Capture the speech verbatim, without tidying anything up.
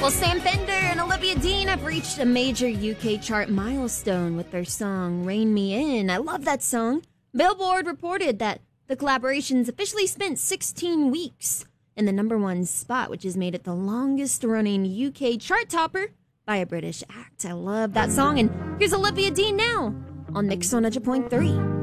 Well, Sam Fender and Olivia Dean have reached a major U K chart milestone with their song Rain Me In. I love that song. Billboard reported that the collaborations officially spent sixteen weeks in the number one spot, which has made it the longest running U K chart topper by a British act. I love that song, and here's Olivia Dean now on Mix one hundred point three.